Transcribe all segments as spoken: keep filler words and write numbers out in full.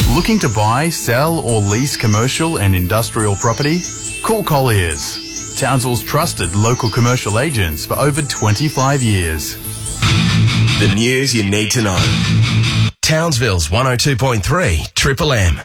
Looking to buy, sell or lease commercial and industrial property? Call Colliers, Townsville's trusted local commercial agents for over twenty-five years. The news you need to know. Townsville's one oh two point three Triple M.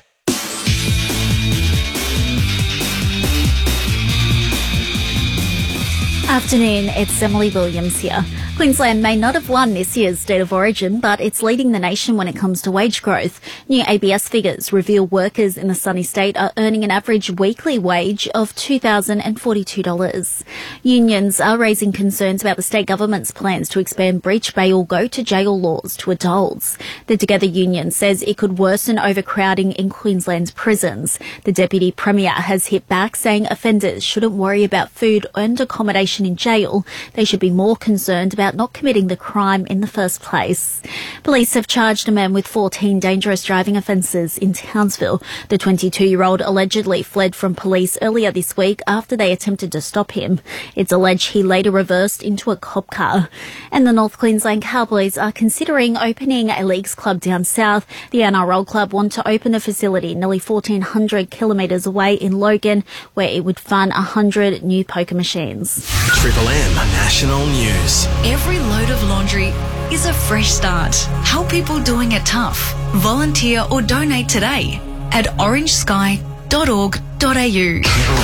Afternoon, it's Emily Williams here. Queensland may not have won this year's State of Origin, but it's leading the nation when it comes to wage growth. New A B S figures reveal workers in the sunny state are earning an average weekly wage of two thousand forty-two dollars. Unions are raising concerns about the state government's plans to expand breach bail go to jail laws to adults. The Together union says it could worsen overcrowding in Queensland's prisons. The Deputy Premier has hit back, saying offenders shouldn't worry about food and accommodation in jail. They should be more concerned about not committing the crime in the first place. Police have charged a man with fourteen dangerous driving offences in Townsville. The twenty-two-year-old allegedly fled from police earlier this week after they attempted to stop him. It's alleged he later reversed into a cop car. And the North Queensland Cowboys are considering opening a leagues club down south. The N R L club want to open a facility nearly fourteen hundred kilometres away in Logan, where it would fund one hundred new poker machines. Triple M National News. Every load of laundry is a fresh start. Help people doing it tough. Volunteer or donate today at orange sky dot org dot a u.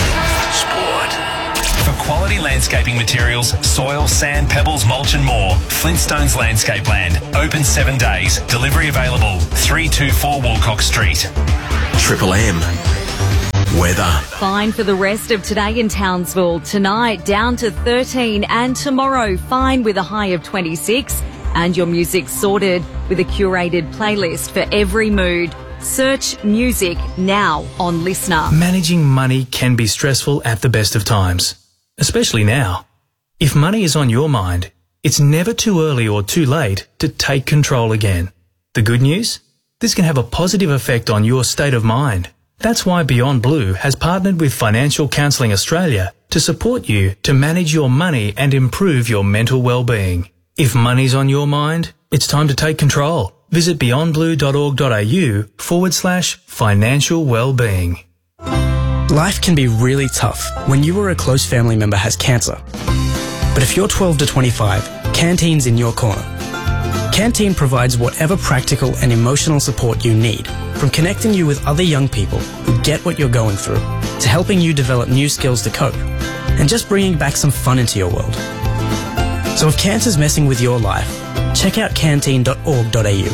Sport. For quality landscaping materials, soil, sand, pebbles, mulch and more, Flintstones Landscape Land. Open seven days. Delivery available. three two four Walcock Street. Triple M. Weather. Fine for the rest of today in Townsville. Tonight down to thirteen, and tomorrow fine with a high of twenty-six. And your music sorted with a curated playlist for every mood. Search music now on Listener. Managing money can be stressful at the best of times, especially now. If money is on your mind, it's never too early or too late to take control again. The good news? This can have a positive effect on your state of mind. That's why Beyond Blue has partnered with Financial Counselling Australia to support you to manage your money and improve your mental well-being. If money's on your mind, it's time to take control. Visit beyondblue.org.au forward slash financial well-being. Life can be really tough when you or a close family member has cancer. But if you're twelve to twenty-five, Canteen's in your corner. Canteen provides whatever practical and emotional support you need, from connecting you with other young people who get what you're going through, to helping you develop new skills to cope, and just bringing back some fun into your world. So if cancer's messing with your life, check out canteen dot org dot a u.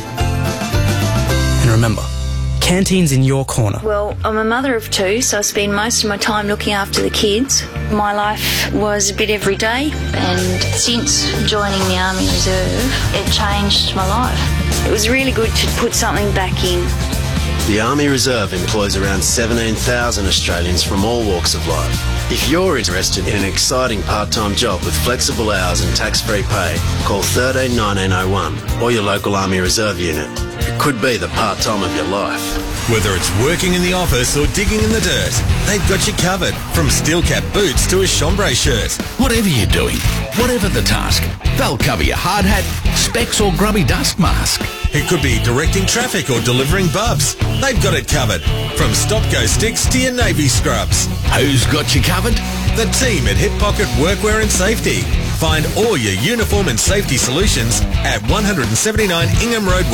And remember, Canteen's in your corner. Well, I'm a mother of two, so I spend most of my time looking after the kids. My life was a bit every day, and since joining the Army Reserve, it changed my life. It was really good to put something back in. The Army Reserve employs around seventeen thousand Australians from all walks of life. If you're interested in an exciting part-time job with flexible hours and tax-free pay, call thirteen nineteen oh one or your local Army Reserve unit. It could be the part-time of your life. Whether it's working in the office or digging in the dirt, they've got you covered. From steel cap boots to a chambray shirt. Whatever you're doing, whatever the task, they'll cover your hard hat, specs or grubby dust mask. It could be directing traffic or delivering bubs. They've got it covered. From stop-go sticks to your navy scrubs. Who's got you covered? The team at Hip Pocket Workwear and Safety. Find all your uniform and safety solutions at one seventy-nine Ingham Road